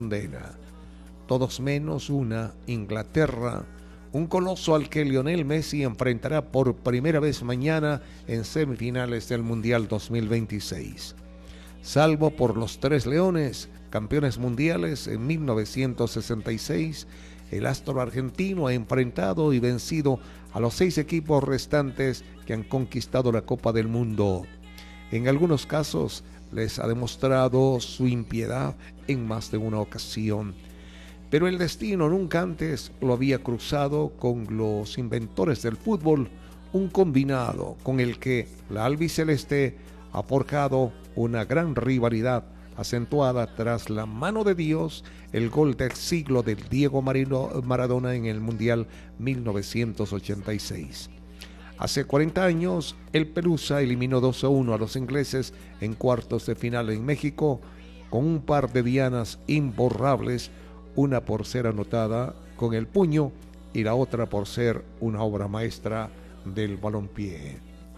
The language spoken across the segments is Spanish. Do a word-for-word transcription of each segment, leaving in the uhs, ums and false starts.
condena. Todos menos una Inglaterra, un coloso al que Lionel Messi enfrentará por primera vez mañana en semifinales del Mundial dos mil veintiséis. Salvo por los Tres Leones, campeones mundiales en mil novecientos sesenta y seis, el astro argentino ha enfrentado y vencido a los seis equipos restantes que han conquistado la Copa del Mundo. En algunos casos les ha demostrado su impiedad en más de una ocasión. Pero el destino nunca antes lo había cruzado con los inventores del fútbol, un combinado con el que la albiceleste ha forjado una gran rivalidad acentuada tras la mano de Dios, el gol del siglo del Diego Maradona en el Mundial mil novecientos ochenta y seis. Hace cuarenta años, el Pelusa eliminó dos a uno a los ingleses en cuartos de final en México, con un par de dianas imborrables, una por ser anotada con el puño y la otra por ser una obra maestra del balompié.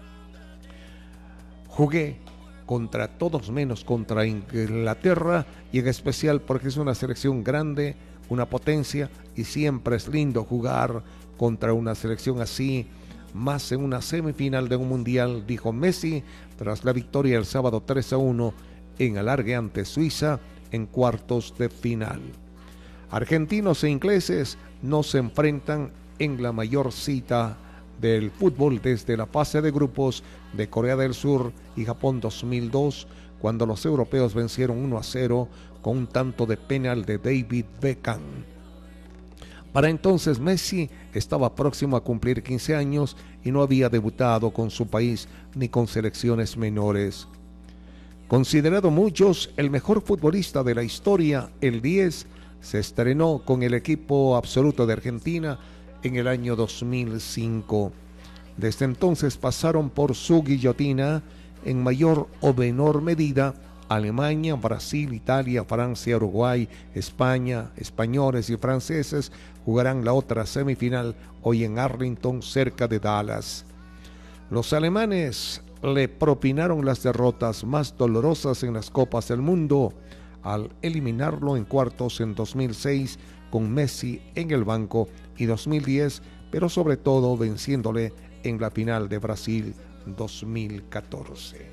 Jugué contra todos menos contra Inglaterra, y en especial porque es una selección grande, una potencia, y siempre es lindo jugar contra una selección así, más en una semifinal de un mundial, dijo Messi tras la victoria el sábado tres a uno en alargue ante Suiza en cuartos de final. Argentinos e ingleses no se enfrentan en la mayor cita del fútbol desde la fase de grupos de Corea del Sur y Japón dos mil dos, cuando los europeos vencieron uno a cero con un tanto de penal de David Beckham. Para entonces Messi estaba próximo a cumplir quince años y no había debutado con su país ni con selecciones menores. Considerado muchos el mejor futbolista de la historia, el diez se estrenó con el equipo absoluto de Argentina en el año dos mil cinco. Desde entonces pasaron por su guillotina en mayor o menor medida Alemania, Brasil, Italia, Francia, Uruguay, España. Españoles y franceses jugarán la otra semifinal hoy en Arlington, cerca de Dallas. Los alemanes le propinaron las derrotas más dolorosas en las Copas del Mundo al eliminarlo en cuartos en dos mil seis con Messi en el banco y dos mil diez, pero sobre todo venciéndole en la final de Brasil dos mil catorce.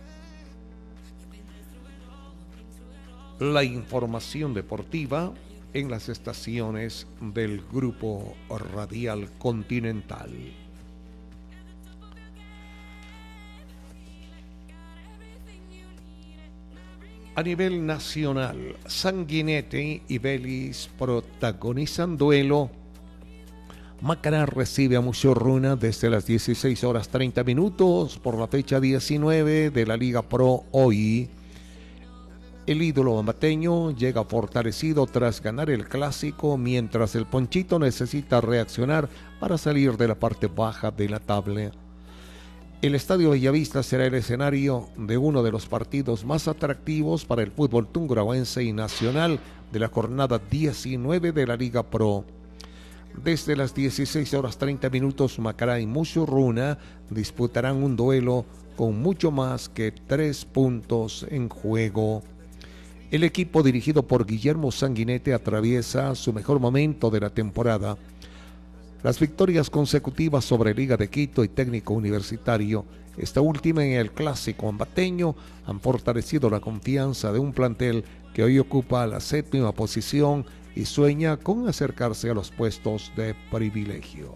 La información deportiva en las estaciones del Grupo Radial Continental. A nivel nacional, Sanguinetti y Vélez protagonizan duelo. Macará recibe a Muchurruna desde las dieciséis horas treinta minutos por la fecha diecinueve de la Liga Pro hoy. El ídolo ambateño llega fortalecido tras ganar el clásico, mientras el Ponchito necesita reaccionar para salir de la parte baja de la tabla. El Estadio Bellavista será el escenario de uno de los partidos más atractivos para el fútbol tungurahuense y nacional de la jornada diecinueve de la Liga Pro. Desde las dieciséis horas treinta minutos, Macará y Muchurruna disputarán un duelo con mucho más que tres puntos en juego. El equipo dirigido por Guillermo Sanguinetti atraviesa su mejor momento de la temporada. Las victorias consecutivas sobre Liga de Quito y Técnico Universitario, esta última en el clásico ambateño, han fortalecido la confianza de un plantel que hoy ocupa la séptima posición y sueña con acercarse a los puestos de privilegio.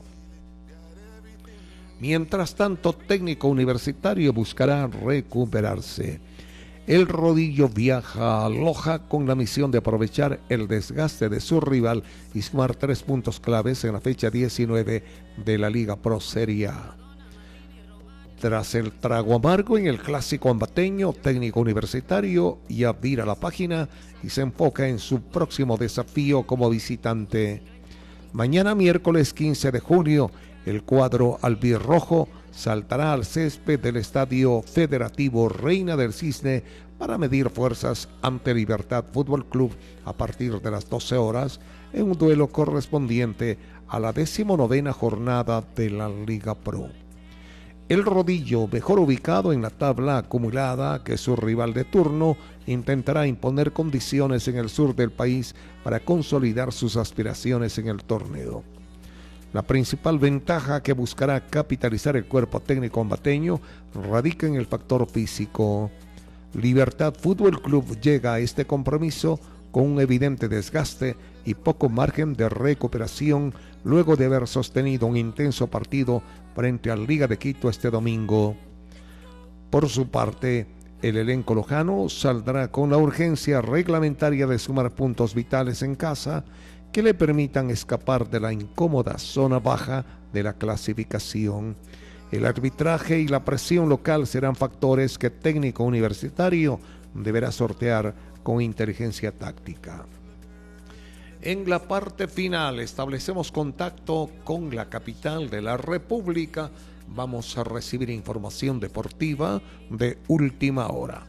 Mientras tanto, Técnico Universitario buscará recuperarse. El rodillo viaja a Loja con la misión de aprovechar el desgaste de su rival y sumar tres puntos claves en la fecha diecinueve de la Liga Pro Serie A. Tras el trago amargo en el clásico ambateño, Técnico Universitario ya vira la página y se enfoca en su próximo desafío como visitante. Mañana miércoles quince de junio, el cuadro albirrojo saltará al césped del Estadio Federativo Reina del Cisne para medir fuerzas ante Libertad Fútbol Club a partir de las doce horas en un duelo correspondiente a la decimonovena jornada de la Liga Pro. El Rodillo, mejor ubicado en la tabla acumulada que su rival de turno, intentará imponer condiciones en el sur del país para consolidar sus aspiraciones en el torneo. La principal ventaja que buscará capitalizar el cuerpo técnico ambateño radica en el factor físico. Libertad Fútbol Club llega a este compromiso con un evidente desgaste y poco margen de recuperación luego de haber sostenido un intenso partido frente al Liga de Quito este domingo. Por su parte, el elenco lojano saldrá con la urgencia reglamentaria de sumar puntos vitales en casa que le permitan escapar de la incómoda zona baja de la clasificación. El arbitraje y la presión local serán factores que el técnico universitario deberá sortear con inteligencia táctica. En la parte final establecemos contacto con la capital de la República. Vamos a recibir información deportiva de última hora.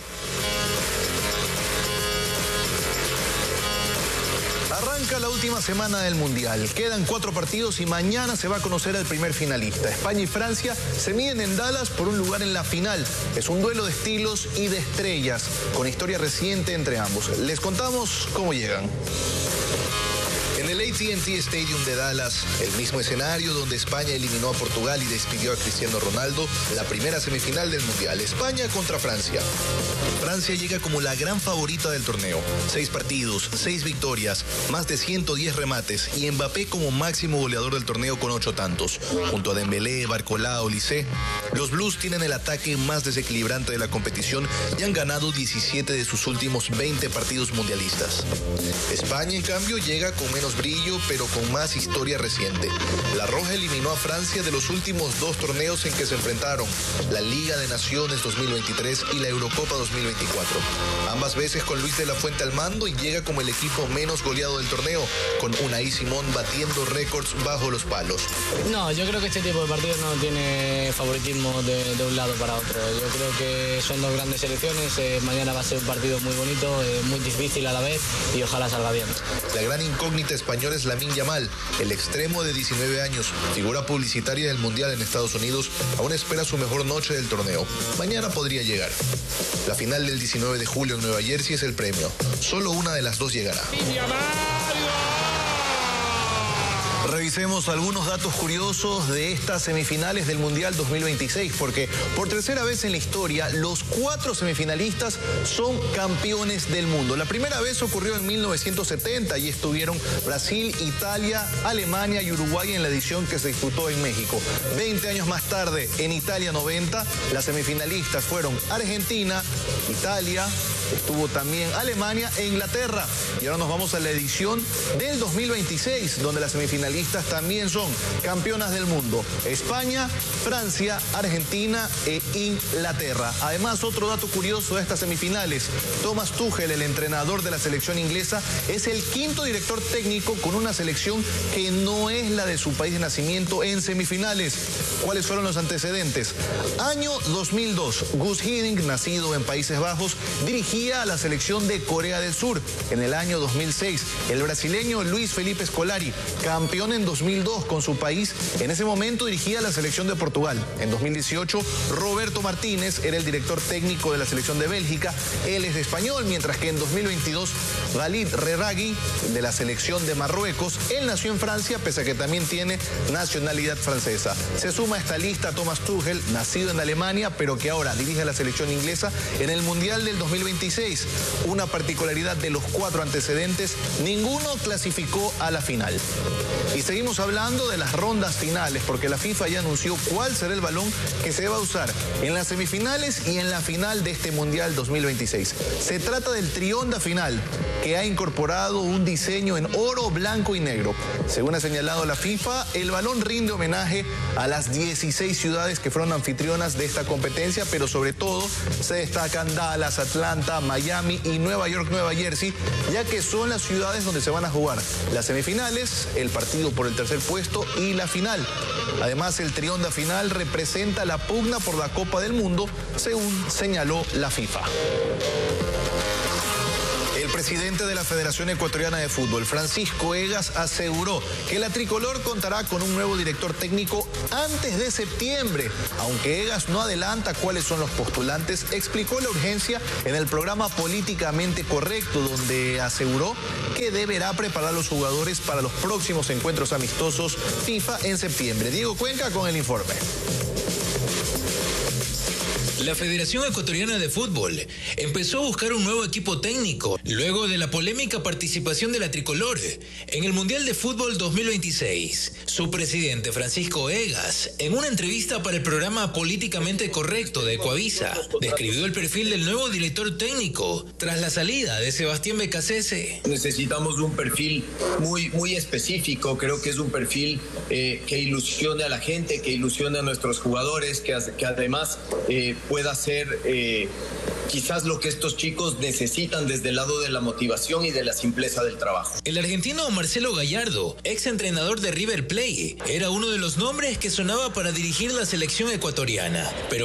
Arranca la última semana del Mundial. Quedan cuatro partidos y mañana se va a conocer al primer finalista. España y Francia se miden en Dallas por un lugar en la final. Es un duelo de estilos y de estrellas, con historia reciente entre ambos. Les contamos cómo llegan. En el A T and T Stadium de Dallas, el mismo escenario donde España eliminó a Portugal y despidió a Cristiano Ronaldo, la primera semifinal del Mundial, España contra Francia. Francia llega como la gran favorita del torneo. Seis partidos, seis victorias, más de ciento diez remates y Mbappé como máximo goleador del torneo con ocho tantos. Junto a Dembélé, Barcola, Olise, los Blues tienen el ataque más desequilibrante de la competición y han ganado diecisiete de sus últimos veinte partidos mundialistas. España, en cambio, llega con menos brillo, pero con más historia reciente. La Roja eliminó a Francia de los últimos dos torneos en que se enfrentaron, la Liga de Naciones dos mil veintitrés y la Eurocopa dos mil veinticuatro. Ambas veces con Luis de la Fuente al mando y llega como el equipo menos goleado del torneo, con Unai Simón batiendo récords bajo los palos. No, yo creo que este tipo de partidos no tiene favoritismo de, de un lado para otro. Yo creo que son dos grandes selecciones. Eh, mañana va a ser un partido muy bonito, eh, muy difícil a la vez y ojalá salga bien. La gran incógnita española es Lamine Yamal, el extremo de diecinueve años, figura publicitaria del Mundial en Estados Unidos, aún espera su mejor noche del torneo. Mañana podría llegar. La final del diecinueve de julio en Nueva Jersey es el premio. Solo una de las dos llegará. Revisemos algunos datos curiosos de estas semifinales del Mundial dos mil veintiséis, porque por tercera vez en la historia, los cuatro semifinalistas son campeones del mundo. La primera vez ocurrió en mil novecientos setenta y estuvieron Brasil, Italia, Alemania y Uruguay en la edición que se disputó en México. veinte años más tarde, en Italia noventa, las semifinalistas fueron Argentina, Italia, estuvo también Alemania e Inglaterra. Y ahora nos vamos a la edición del dos mil veintiséis, donde las semifinalistas también son campeonas del mundo: España, Francia, Argentina e Inglaterra. Además, otro dato curioso de estas semifinales: Thomas Tuchel, el entrenador de la selección inglesa, es el quinto director técnico con una selección que no es la de su país de nacimiento en semifinales. ¿Cuáles fueron los antecedentes? Año dos mil dos, Guus Hiddink, nacido en Países Bajos, dirigía a la selección de Corea del Sur. En el año dos mil seis, el brasileño Luis Felipe Scolari, campeón en dos mil dos con su país, en ese momento dirigía a la selección de Portugal. En dos mil dieciocho, Roberto Martínez era el director técnico de la selección de Bélgica. Él es de español, mientras que en dos mil veintidós, Walid Regragui, de la selección de Marruecos, él nació en Francia, pese a que también tiene nacionalidad francesa. Se suma a esta lista Thomas Tuchel, nacido en Alemania, pero que ahora dirige a la selección inglesa en el Mundial del dos mil veintiséis. Una particularidad de los cuatro antecedentes: ninguno clasificó a la final. Y seguimos hablando de las rondas finales, porque la FIFA ya anunció cuál será el balón que se va a usar en las semifinales y en la final de este Mundial dos mil veintiséis. Se trata del Trionda Final, que ha incorporado un diseño en oro, blanco y negro. Según ha señalado la FIFA, el balón rinde homenaje a las dieciséis ciudades que fueron anfitrionas de esta competencia, pero sobre todo se destacan Dallas, Atlanta, Miami y Nueva York, Nueva Jersey, ya que son las ciudades donde se van a jugar las semifinales, el partido por el tercer puesto y la final. Además, el Trionda Final representa la pugna por la Copa del Mundo, según señaló la FIFA. El presidente de la Federación Ecuatoriana de Fútbol, Francisco Egas, aseguró que la tricolor contará con un nuevo director técnico antes de septiembre. Aunque Egas no adelanta cuáles son los postulantes, explicó la urgencia en el programa Políticamente Correcto, donde aseguró que deberá preparar a los jugadores para los próximos encuentros amistosos FIFA en septiembre. Diego Cuenca con el informe. La Federación Ecuatoriana de Fútbol empezó a buscar un nuevo equipo técnico luego de la polémica participación de la tricolor en el Mundial de Fútbol dos mil veintiséis. Su presidente, Francisco Egas, en una entrevista para el programa Políticamente Correcto de Ecuavisa, describió el perfil del nuevo director técnico tras la salida de Sebastián Becasese. Necesitamos un perfil muy, muy específico. Creo que es un perfil eh, que ilusione a la gente, que ilusione a nuestros jugadores, que, que además eh, pueda ser eh, quizás lo que estos chicos necesitan desde el lado de la motivación y de la simpleza del trabajo. El argentino Marcelo Gallardo, ex entrenador de River Plate, era uno de los nombres que sonaba para dirigir la selección ecuatoriana, pero